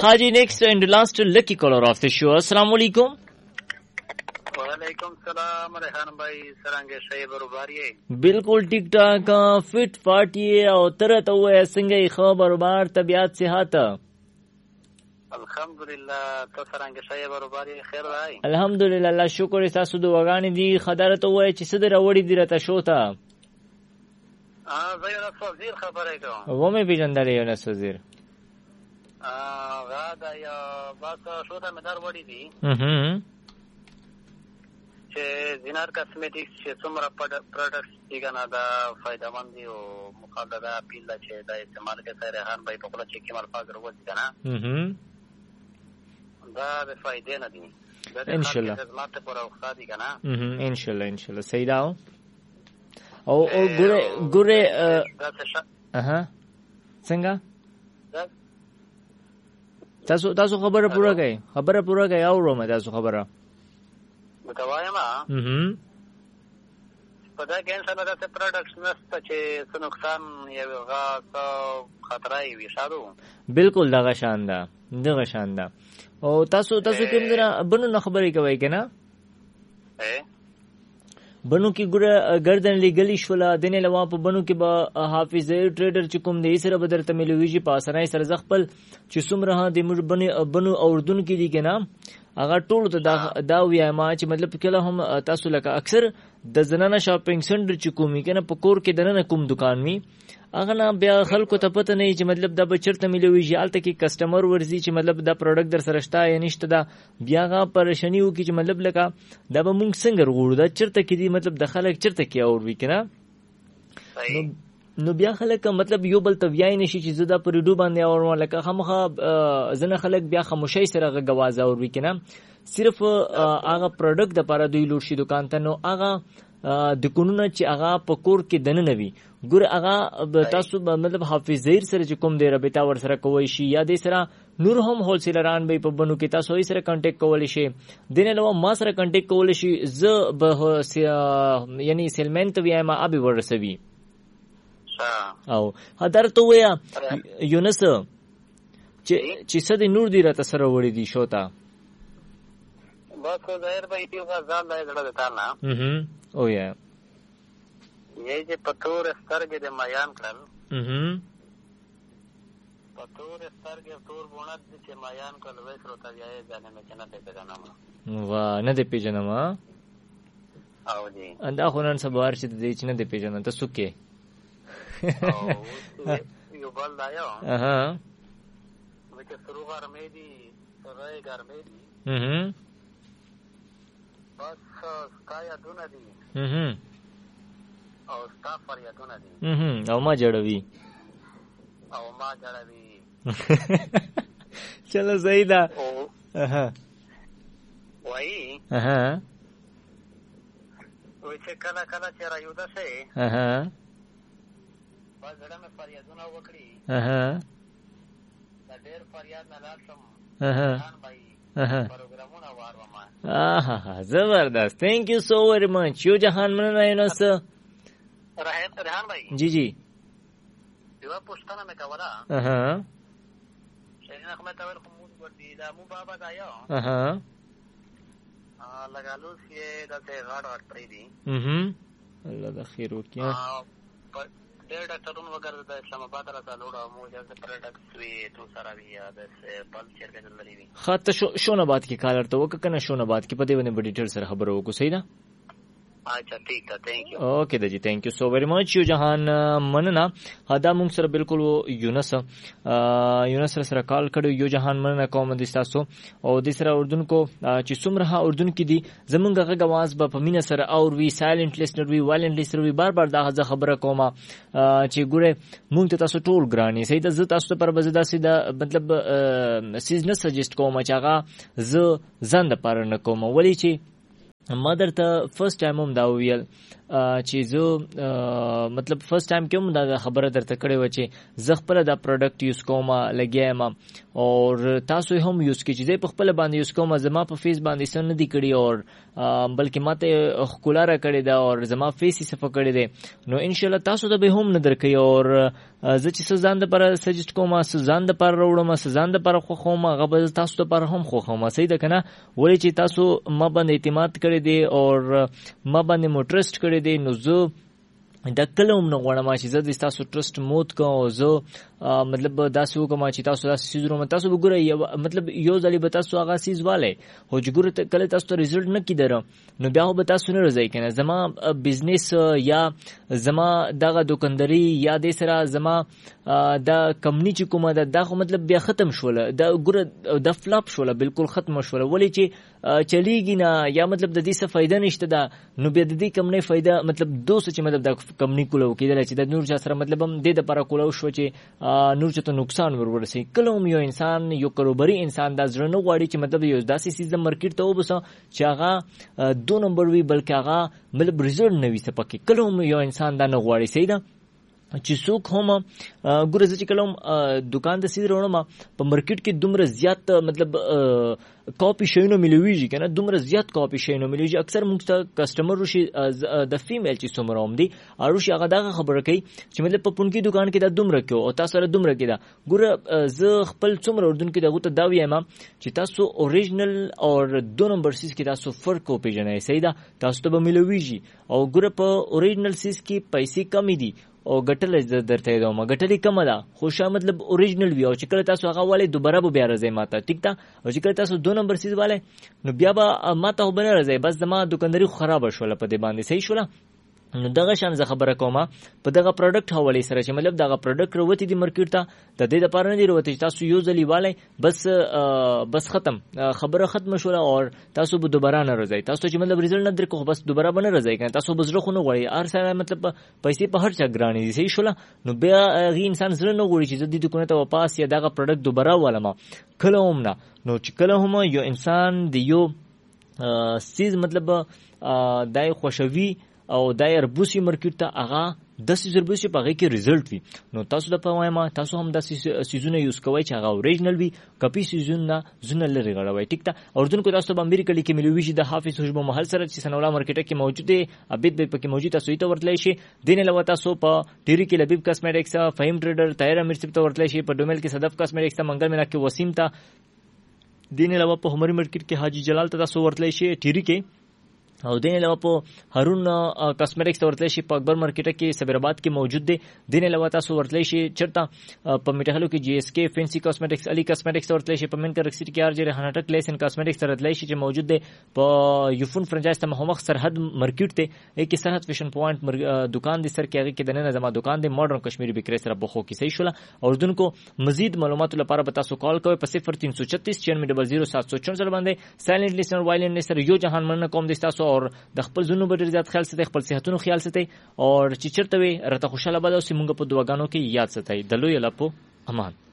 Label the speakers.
Speaker 1: Haji, next and last lucky caller of the show. Assalamu alaikum.
Speaker 2: वालेकुम सलाम रेहान भाई सरंगे शे बरोबारी
Speaker 1: बिल्कुल ठीक ठाक फिट फाटिए और तरत हुए संगे खबर बार तबियत सेहत
Speaker 2: अल्हम्दुलिल्लाह तो सरंगे शे बरोबारी खैर भाई
Speaker 1: अल्हम्दुलिल्लाह अल्लाह शुक्र सासु दुआगानी दी खदारत हुए چې صدر وړي دی رته شوتا
Speaker 2: زينس وزير خبره کوم
Speaker 1: و مې پیژندل یو نس وزیر
Speaker 2: غادا یا بس شوتا مې در وړي دي چې زینار کاسمیټکس چې څومره پروډکټس دي کنه دا فائدہ مند دي او مقابله پیل چې دا استعمال کوي ریحان بھائی په خپل چې کمال فاز وروځي کنه دا به فائدې نه دي
Speaker 1: ان شاء الله
Speaker 2: خدمات پر اوخادي کنه
Speaker 1: ان شاء الله صحیح دا او ګوره څنګه تاسو خبره پوره کړئ او رومه تاسو خبره
Speaker 2: متوایم پدا کې انسان داسې پروډکټس نشته چې څه نقصان یا څه خطر وي شادو
Speaker 1: بالکل دغه شان ده او تاسو کوم درا بنو خبرې کوي کنه بنو کې ګره گردن لګلی شولا دنه لوا په بنو کې با حافظ ټریډر چې کوم دی سره بدر تملويږي پاسنای سره زغپل چې څومره د بنو اردن کې دي کنه اگر ټول ته دا ویا ما چې مطلب کله هم تاسو لکه اکثر د زنانه شاپینګ سنټر چې کومي کنه په کور کې دنه کوم دکان می اغه نه بیا خلکو ته پته نه چې مطلب دا بچرته ملويږي الته کې کسٹمر ورزي چې مطلب دا پروډکټ در سره شته یا نشته دا بیا غا پریشانی وکي چې مطلب لکه دا به مونږ څنګه وګورو دا چرته کې دي مطلب د خلک چرته کې اور وی کنه نو بیا خلک مطلب یو بل تویای نشي چې زدا پر ډو باندې اور لکه خامخه زنه خلک بیا خاموشي سره غواز اور وی کنه صرف هغه پروډکټ د لپاره دوی لوټ شي دکان ته نو هغه د قانون چې هغه په کور کې دنه نوي ګور هغه تاسو مطلب حافظ زهیر سره چې کوم دی رابطه ور سره کوی شي یا د سره نور هم هولسیلران به په بنو کې تاسو یې سره کانټیکټ کول شي دنه نو ما سره کانټیکټ کول شي ز به یعنی سیلمن ته ویا ما ابي ورسوي او هدر تو ویا یونس چې سده نور دی راته سره وړي دي شوتا
Speaker 2: بس ظاهر به یو ځان دی غړل تا نه
Speaker 1: او یا
Speaker 2: یې چې پتور سترګې د میان کړل پتور سترګې تور بونه چې میان کړل وې سروتا یې ځانه مې کنه ته ځانم
Speaker 1: وا نه دې پیژنم
Speaker 2: او دي
Speaker 1: اندا خونن سبار چې دې چې نه دې پیژنم ته سکه
Speaker 2: یو بل دایو وکه سروغار مې دي سره ګرمې دي بس کایا دونه دي او ستا فریادونه دي
Speaker 1: او ما جوړوي چلو صحیح ده
Speaker 2: وای وای چې کله چې رايو ده شي بس زړه مې فریادونه وکړي دا ډېر فریاد نه لاشم خان بھائی پروګرامونه واروما
Speaker 1: زبردست thank you so very much یو جهان مننه نس
Speaker 2: रेहान भाई
Speaker 1: जी
Speaker 2: دیو پښتنه مې کوله شرینا کومه تاول کوم ورته دا مو بابا دایا لګالو سي دته غاډ اٹ پرې دي
Speaker 1: الله د خیر وکیا
Speaker 2: ډېر ډاکټرونو وګرځي د اسلام آباد راته لوړه مو چې پروډکټس وی تو سره وی د بل چیرګه دلري وی
Speaker 1: خاطر شونه بات کی کالر ته وکنه شونه بات کی په دې باندې ډیټیل سره خبرو وکړو صحیح ده
Speaker 2: اچھا ٹھیک ہے تھینک یو
Speaker 1: اوکے دجی تھینک یو سو ویری مچ یو جهان مننا هدا مونږ سره بالکل یونس سره کال کړو یو جهان مننه کوم د تاسو او د سره اردن کو چې څومره اردن کې دي زمونږه غواز په پمینه سره او وی سایلنت لیسنر وی وایلنت لیسنر وی بار دا خبره کومه چې ګوره مونږ ته تاسو ټول ګرانی صحیح ده زه تاسو پر بزدا سیده مطلب سیز نه سجست کوم چې هغه زه زند پر نه کوم ولی چې مادر ته فرست ټایم هم دا ویل چې زه مطلب فرست ټایم کې هم دا خبره درته کړې و چې زه خپل دا پروډکټ یوز کوم لګیا یم او تاسو هم یوز کړئ چې په خپل باندې یوز کوم. زما په فیس باندې څه نه دی کړی او بلکې ماته ښکلا را کړې ده او زما فیس یې صفه کړی دی. نو ان شاء الله تاسو ته به هم نه درکوي او زه چې څه ځان دپاره سجیسټ کوم څه ځان دپاره راوړم څه ځان دپاره خوښوم هغه به تاسو دپاره هم خوښوم. صحیح ده که نه؟ ولې چې تاسو ما باندې اعتماد کړی دی او ما باندې مو ټرسټ کړی دی نو زه دا کله هم نه غواړم چې زه د تاسو ټرسټ موت کوم او زه مطلب داسې وکړم چې تاسو داسې څیزونه تاسو به ګورئ مطلب یو ځلې به تاسو هغه څیز والی خو چې ګورئ کله تاسو ته ریزلټ نه کیدره نو بیا خو به تاسو نه راځئ که نه. زما بزنس یا زما دغه دوکانداري یا دې سره زما دا کمپني چې کومه ده دا خو مطلب بیا ختم شوله دا ګوره دا فلاپ شوله بالکل ختم شوله. ولې چې چلیږي نه یا مطلب د دې څه فایده نشته ده نو بیا د دې کمپنۍ فایده مطلب دوست چې مطلب دا کمپنۍ کوله کېدلی چې د نور چا سره مطلب هم دې دپاره کوله شوه چې نور چا ته نقصان ورسوي. کله هم یو انسان یو کاروباري انسان دا زړه نه غواړي چې مطلب یو داسې څیز د مارکیټ ته وباسه چې هغه 2 نمبر وي بلکې هغه مطلب ریزلټ نه وي څه پکې. کله هم یو انسان دا نه غواړي. صحیح ده چې څوک هم ګوره زه چې کله هم دکان ته څیز راوړم په مارکیټ کې دومره زیات مطلب کاپي شیونه ملویږي که نه دومره زیات کاپي شیونه ملویږي. اکثر موږ ته کسټمر روشي د فیمیل چې څومره هم دي روشي هغه دغه خبره کوي چې مطلب په پونکي دکان کې دا دومره کې او تاسو سره دومره کې ده. ګوره زه خپل څومره اردن کې دغه ته دا وایم چې تاسو اوریجنل او 2 نمبر سیز کې تاسو فرق وپېژنئ. صحیح ده تاسو ته به ملویږي او ګوره په اوریجنل سیز کې پیسې کمې دي او ګټل درته دوم ګټلې کمه ده خو شا مطلب اوریجنل وی او چې کله تاسو هغه والے دوباره به بیا راځي ماته ټیک ده او چې کله تاسو 2 نمبر سیز والے نو بیا به ماته وبنه راځي بس زما دکانداري خراب شوله په دې باندې. صحیح شوله نو دغه شان زه خبره کوم په دغه پروډکټ حواله سره چې مطلب دغه پروډکټ وروتي دی مارکیټ ته د دې لپاره نه دی وروتي تاسو یو ځلی والي بس ختم خبره ختم شوله او تاسو به دوباره نه راځي. تاسو چې مطلب ریزلټ نه درکو بس دوباره به نه راځي کنه تاسو بزره خو نه غواړي هر سره مطلب پیسې په هر چا ګرانی دي. صحیح شوله نو بیا غي انسان سره نه غواړي چې د دې دکانه ته واپس یا دغه پروډکټ دوباره ولما کله هم نه. نو چې کله هم یو انسان دی یو سیز مطلب دای خوشوي او دا اربوسی مارکیټ ته هغه 10 اربوسی په هغه کې ریزلټ وي نو تاسو د پوایم تاسو هم د سیزونه یوز کوئ چې هغه اوریجنل وي کپی سیزونه زونه لري غړوي. ټیک ته اردن کو تاسو په امریکا کې ملوي شي د حافظ حجبو محل سره چې سنولا مارکیټ کې موجود دی ابید به پکې موجود تاسو ته ورتلای شي. دین له تاسو په ټيري کې لبیب کاسمیټکس فهم ټریډر طاهر امیر صاحب ته ورتلای شي په ډومل کې صدف کاسمیټکس منګل مینا کې وسیم ته دین له په همري مارکیټ کې حاجی جلال ته تاسو ورتلای شي ټيري کې او دین علاوه په هارون کاسمیټکس ورتلای شي په اکبر مارکیټ کې صبرآباد کې موجود دی. دین علاوه تاسو ورتلای شي چرته په میټهلو کې جی اس کې فینسی کاسمیټکس علی کاسمیټکس ورتلای شي په من کرکسټ کې ار جی هنټک لیسن کاسمیټکس ورتلای شي چې موجود دی په یوفون فرنچایز ته محمد سرحد مارکیټ ته یک سرحد فیشن پوینټ دکان دي سر کې هغه کې د نن زما دکان دی ماډرن کشمیری بکری سره بخو کې. صحیح شوله اردن کو مزید معلومات لپاره به تاسو کال کوئ په 0336 9600 باندې سایلنٹ لیسنر وایلنٹ لیسنر یو جهان مننه کوم دي تاسو او د خپل زونو به ډیر زیات خیال ساتي خپل صحتونو خیال ساتي او چې چرته وي راته خوشاله بده او سیمونګه په دواګانو کې یاد ساتي. د لوی لپو امان.